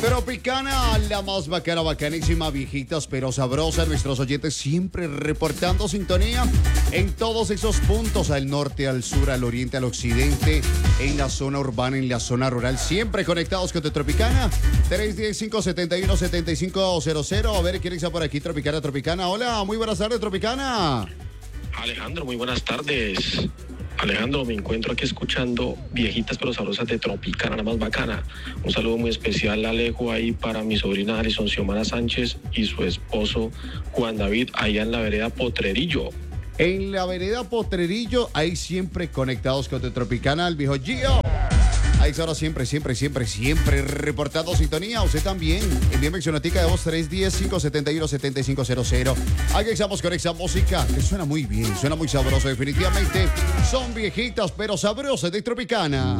Tropicana, la más bacana, bacanísima, viejitas pero sabrosas. Nuestros oyentes siempre reportando sintonía en todos esos puntos, al norte, al sur, al oriente, al occidente, en la zona urbana, en la zona rural, siempre conectados con tu Tropicana. 310-571-7500. A ver, ¿quién está por aquí? Tropicana. Hola, muy buenas tardes, Tropicana. Alejandro, muy buenas tardes. Alejandro, me encuentro aquí escuchando Viejitas pero Sabrosas de Tropicana, la más bacana. Un saludo muy especial, Alejo, ahí para mi sobrina Alison Xiomara Sánchez y su esposo Juan David, allá en la vereda Potrerillo. En la vereda Potrerillo, ahí siempre conectados con tu Tropicana, el viejo Gio. Ahí ahora siempre reportando sintonía. Usted también, envíeme su notica de voz 310-571-7500. Aquí estamos con esa música que suena muy bien, suena muy sabroso. Definitivamente son viejitas pero sabrosas de Tropicana.